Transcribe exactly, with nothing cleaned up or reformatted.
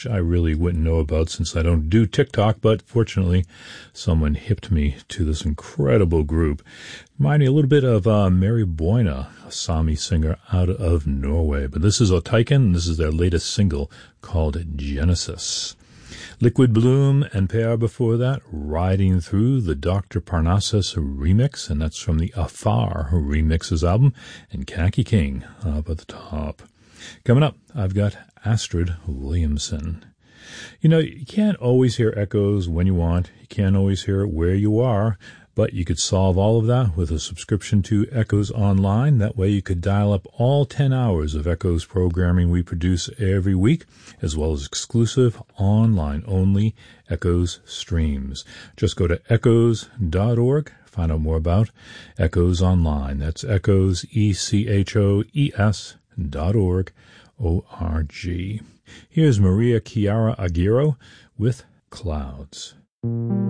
I really wouldn't know about since I don't do TikTok, but fortunately someone hipped me to this incredible group. Reminding a little bit of uh, Mary Boina, a Sami singer out of Norway. But this is Oteiken, and this is their latest single called Genesis. Liquid Bloom and Per before that, Riding Through, the Doctor Parnassus remix, and that's from the Afar Remixes album, and Khaki King up at the top. Coming up, I've got Astrid Williamson. You know, you can't always hear echoes when you want. You can't always hear it where you are, but you could solve all of that with a subscription to Echoes Online. That way you could dial up all ten hours of Echoes programming we produce every week, as well as exclusive online-only Echoes streams. Just go to echoes dot org. Find out more about Echoes Online. That's Echoes, E C H O E S dot org, O R G. Here's Maria Chiara Aguirre with Clouds.